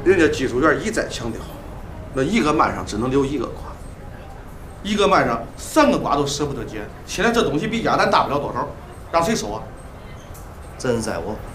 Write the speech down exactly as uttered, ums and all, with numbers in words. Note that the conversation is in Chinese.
人家技术员一再强调，那一个麦上只能留一个瓜，一个麦上三个瓜都舍不得捡。现在这东西比鸭蛋大不了多少，让谁收啊？ 责任在我。